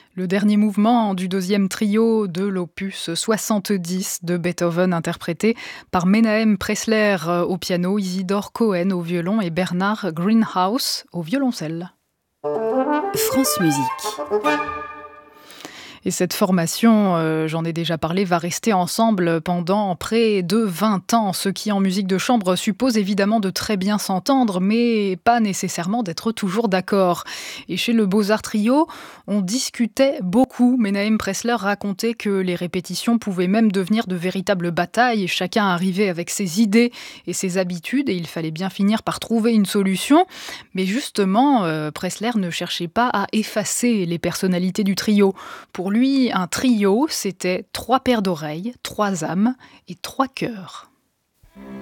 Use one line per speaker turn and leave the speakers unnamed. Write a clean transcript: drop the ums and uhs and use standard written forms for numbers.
Le dernier mouvement du deuxième trio de l'opus 70 de Beethoven, interprété par Menahem Pressler au piano, Isidore Cohen au violon et Bernard Greenhouse au violoncelle.
France Musique.
Et cette formation, j'en ai déjà parlé, va rester ensemble pendant près de 20 ans, ce qui en musique de chambre suppose évidemment de très bien s'entendre, mais pas nécessairement d'être toujours d'accord. Et chez le Beaux-Arts Trio, on discutait beaucoup. Menahem Pressler racontait que les répétitions pouvaient même devenir de véritables batailles, et chacun arrivait avec ses idées et ses habitudes, et il fallait bien finir par trouver une solution. Mais justement, Pressler ne cherchait pas à effacer les personnalités du trio. Pour lui, un trio, c'était 3 paires d'oreilles, 3 âmes et 3 cœurs.